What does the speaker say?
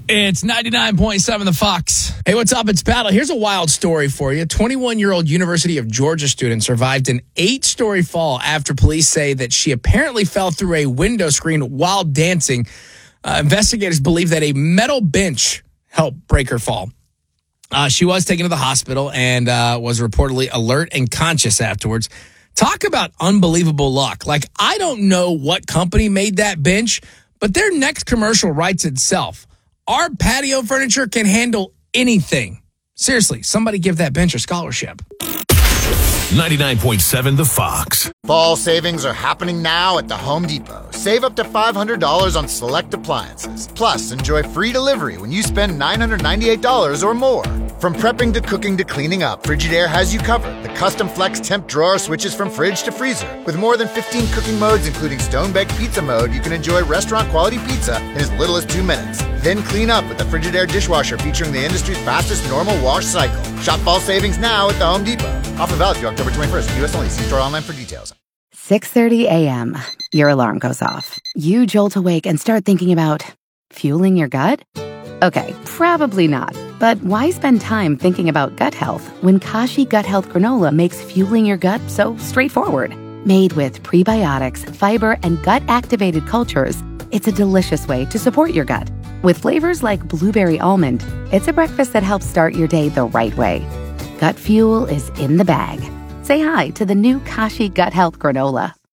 It's 99.7 The Fox. Hey, what's up? It's Battle. Here's a wild story for you. 21-year-old University of Georgia student survived an 8-story fall after police say that she apparently fell through a window screen while dancing. Investigators believe that a metal bench helped break her fall. She was taken to the hospital and was reportedly alert and conscious afterwards. Talk about unbelievable luck. Like, I don't know what company made that bench, but their next commercial writes itself. Our patio furniture can handle anything. Seriously, somebody give that bench a scholarship. 99.7 The Fox. Fall savings are happening now at the Home Depot. Save up to $500 on select appliances. Plus, enjoy free delivery when you spend $998 or more. From prepping to cooking to cleaning up, Frigidaire has you covered. The custom flex temp drawer switches from fridge to freezer. With more than 15 cooking modes, including stone-baked pizza mode, you can enjoy restaurant-quality pizza in as little as 2 minutes. Then clean up with the Frigidaire dishwasher featuring the industry's fastest normal wash cycle. Shop fall savings now at the Home Depot. Offer valid through October 21st. U.S. only. See store online for details. 6:30 a.m. Your alarm goes off. You jolt awake and start thinking about fueling your gut? Okay, probably not. But why spend time thinking about gut health when Kashi Gut Health Granola makes fueling your gut so straightforward? Made with prebiotics, fiber, and gut-activated cultures, it's a delicious way to support your gut. With flavors like blueberry almond, it's a breakfast that helps start your day the right way. Gut fuel is in the bag. Say hi to the new Kashi Gut Health Granola.